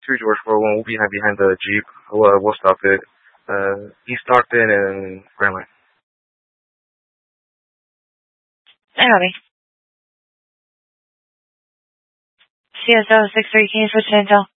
2 George 41, we'll be behind the Jeep. We'll stop it. East Stockton and Grand Line. I copy. CSO 63, can you switch to Intel?